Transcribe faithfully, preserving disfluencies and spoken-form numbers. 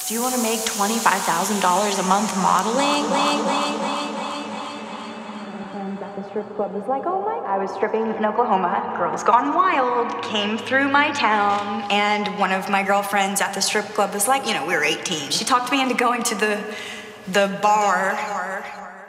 Do you want to make twenty-five thousand dollars a month modeling? At the strip club was like, oh my, I was stripping in Oklahoma. Girls Gone Wild came through my town, and one of my girlfriends at the strip club was like, you know, we were eighteen. She talked me into going to the the bar.